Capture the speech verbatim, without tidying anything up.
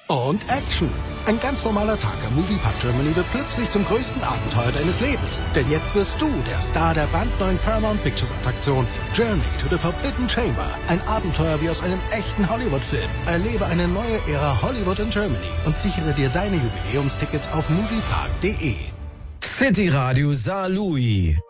Und Action. Ein ganz normaler Tag am Moviepark Germany wird plötzlich zum größten Abenteuer deines Lebens. Denn jetzt wirst du der Star der brandneuen Paramount Pictures Attraktion Journey to the Forbidden Chamber. Ein Abenteuer wie aus einem echten Hollywood-Film. Erlebe eine neue Ära Hollywood in Germany und sichere dir deine Jubiläumstickets auf moviepark punkt de. City Radio Saarlouis.